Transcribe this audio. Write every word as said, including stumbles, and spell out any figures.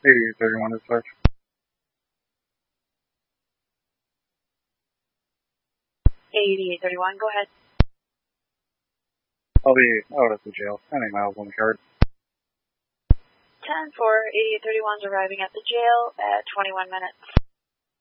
eighty-eight thirty-one dispatch. eighty-eight thirty-one, go ahead. I'll be out at the jail. Any miles on the card. ten for eighty-eight thirty-one's arriving at the jail at twenty-one minutes.